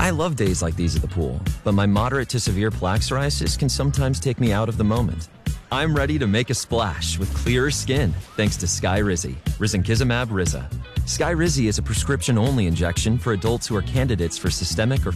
I love days like these at the pool, but my moderate to severe plaque psoriasis can sometimes take me out of the moment. I'm ready to make a splash with clearer skin thanks to Skyrizi, risankizumab Riza. Skyrizi is a prescription-only injection for adults who are candidates for systemic or